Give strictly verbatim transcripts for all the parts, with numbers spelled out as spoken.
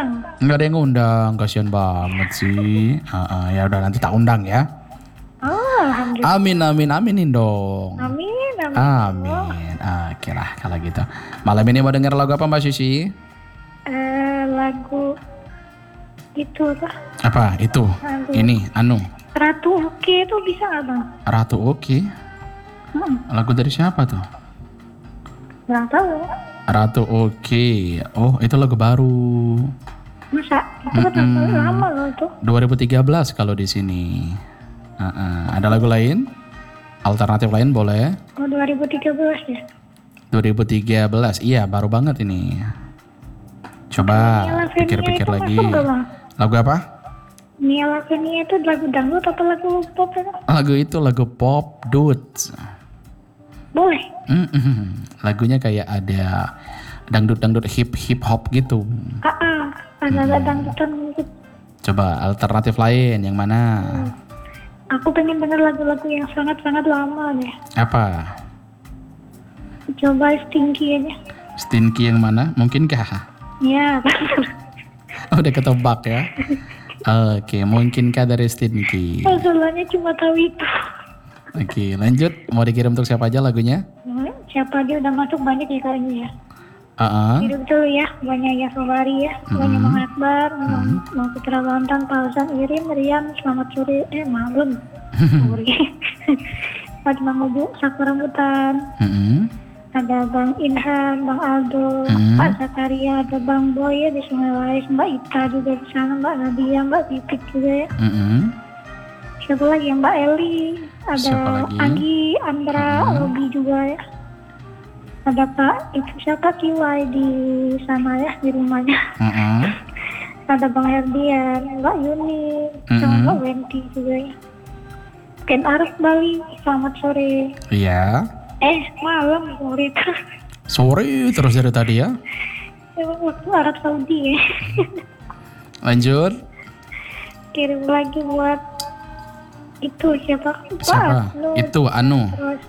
ngundang. Nggak ada yang ngundang, kasihan banget sih. Uh, uh, ya udah nanti tak undang ya. Oh, alhamdulillah. Amin amin aminin dong. Amin, amin. Amin. Oke lah kalau gitu. Malam ini mau denger lagu apa Mbak Sisi? Eh, lagu itu apa? Apa itu? Lagu Ini anu Ratu Oke itu bisa nggak bang? Ratu Oke. Hmm, Lagu dari siapa tuh? nggak tahu. Ratu Oke. Oh itu lagu baru. Masa? Itu kan Mm-mm. lama loh itu. dua ribu tiga belas kalau di sini. Uh-uh. Ada lagu lain? Alternatif lain boleh? Oh, dua ribu tiga belas ya? dua ribu tiga belas. Iya, baru banget ini. Coba Nia Lavenia pikir-pikir itu lagi. masuk nggak, Bang? Lagu apa? Nia Lavenia itu lagu dangdut atau lagu pop itu? Lagu itu lagu pop dudes. Boleh. Mm-mm. Lagunya kayak ada dangdut-dangdut hip hip hop gitu. Ah, ah. Ada ada dangdutan gitu. Coba alternatif lain yang mana? Aku pengen denger lagu-lagu yang sangat-sangat lama deh. Apa? Coba Stinky aja. Stinky yang mana? Mungkinkah? Ya, Udah ketebak ya. Oke, mungkinkah dari Stinky? masalahnya cuma tahu itu. Oke, lanjut. Mau dikirim untuk siapa aja lagunya? Hmm, siapa dia udah masuk banyak ya kayaknya ya. Uh-uh. Kirim dulu ya, banyak ya Sobari ya, banyak Bang Akbar, Bang Bang Putra Bantang, Fauzan, Irin, Rian, selamat sore, eh malam, sore. Ada Bang Ubu, Sakura Rambutan, Mm-mm. ada Bang Inhan, Bang Aldo, Hmm. Pak Zakaria, ada Bang Boy ya di Sungai Lais, Mbak Ita juga di sana, Mbak Nadia, Mbak Pipit juga ya. Mm-mm. Siapa lagi ya, Mbak Eli, ada Siapa lagi? Agi, Andra, Robi juga ya. Ada Pak, itu siapa Kiwai di sana ya, di rumahnya. Uh-uh. Ada Bang Herdian, Mbak Yuni, sama Mm-mm. Mbak Wendy juga ya. Ken Arif Bali, selamat sore. Iya. Eh, malam sore. Sorry terus dari tadi ya. Emang waktu Arab Saudi ya. Lanjut. Kirim lagi buat itu siapa? Pak Siapa? Abnul. Itu Anu. Terus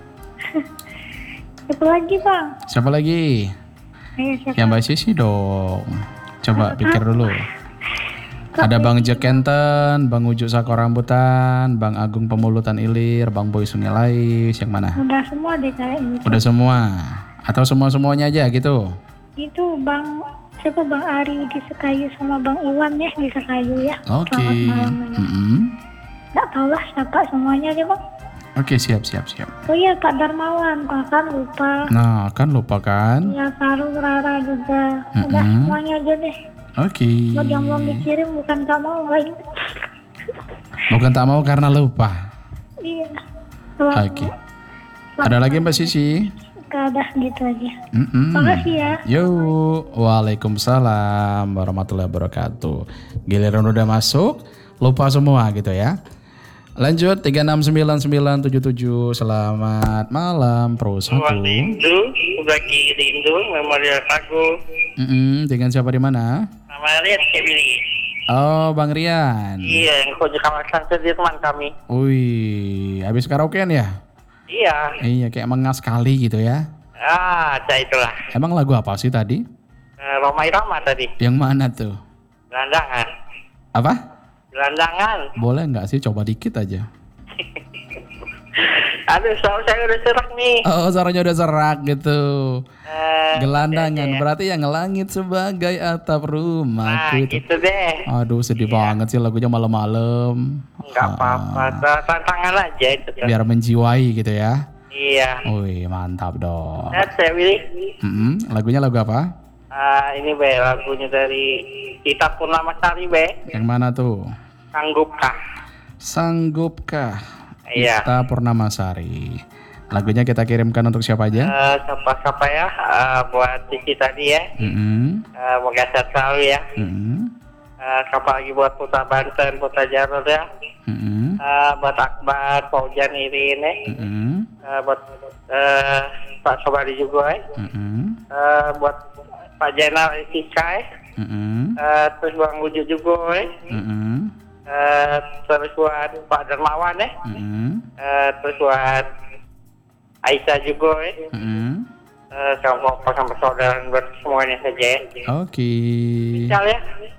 siapa lagi Bang? Siapa lagi? Ayo siapa? Ya Mbak Sisi dong. Coba pikir dulu. Ada Bang Jekenten, Bang Ujuk Sako Rambutan, Bang Agung Pemulutan Ilir, Bang Boy Sungai Lais, yang mana? Udah semua deh kayaknya. Udah semua? Atau semua-semuanya aja gitu? Itu Bang siapa Bang Ari di Sekayu sama Bang Iwan ya di Sekayu ya. Oke. Selamat malam ya. Mm-mm. Nggak tahu lah siapa semuanya aja Bang. Oke, siap, siap, siap. Oh iya Pak Darmawan, Pak kan lupa. Nah, kan lupa kan? Ya Farung Rara juga. Udah Mm-mm. semuanya aja deh. Oke. Buat yang mau dikirim bukan kamu nggak ingat. Bukan tak mau karena lupa. Iya. Selamat. Oke. Ada lagi Mbak Sisi? Gak ada gitu aja. Mm-mm. Makasih ya. Yo, waalaikumsalam warahmatullahi wabarakatuh. Giliran udah masuk, lupa semua gitu ya. Lanjut tiga enam sembilan sembilan tujuh tujuh. Selamat malam Pro satu. Rindu, bagi rindu, memorial lagu. Mm-mm, dengan siapa di mana? Nama Rian Kebili. Oh, Bang Rian. Iya, yang kau kawasan Sudirman kami. Wih, habis karaokean ya? Iya. Iya, kayak mengas sekali gitu ya. Ah, ada itulah. Emang lagu apa sih tadi? Eh, Roma Irama tadi. Yang mana tuh? Gelandangan. Apa? Gelandangan. Boleh nggak sih coba dikit aja? Aduh, soal saya udah serak nih. Oh, suaranya udah serak gitu. Eh, Gelandangan, iya, iya. berarti yang langit sebagai atap Nah, rumahku itu. gitu deh. Aduh, sedih banget sih lagunya malam-malam. Enggak apa-apa, ta- tantangan aja itu. kan. Biar menjiwai gitu ya. Iya. Wih, mantap dong. Nah, saya pilih. Mm-mm, lagunya lagu apa? Ah, ini be lagunya dari Kita Purnama Sari be. Yang mana tuh? Sanggupkah? Sanggupkah? Iya. Ita Purnamasari. Lagunya kita kirimkan untuk siapa aja? Eh, siapa-siapa ya? Eh, buat Cici tadi ya. Mm-mm, Eh, moga sehat selalu ya. mm-mm, Eh, siapa lagi buat Putra Banten, Putra Jarod ya. mm-mm, Eh, buat Akbar, Faujan, Irin ya. mm-mm, Eh, buat eh, Pak Sobari juga ya. mm-mm, Eh, buat Pak Jenal Itika ya. mm-mm, Eh, terus Bang Wujud juga ya. mm-mm, Eh, terus buat Pak Dermawan ya. mm-mm, Eh, terus buat Aisyah juga ya. mm-mm. Eh, sama sama saudara buat semuanya saja ya. Oke. Misal ya.